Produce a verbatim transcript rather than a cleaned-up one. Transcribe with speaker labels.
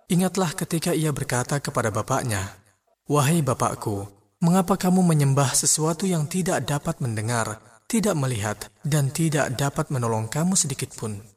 Speaker 1: Ingatlah ketika ia berkata kepada bapaknya, "Wahai bapakku, mengapa kamu menyembah sesuatu yang tidak dapat mendengar, tidak melihat, dan tidak dapat menolong kamu sedikitpun?"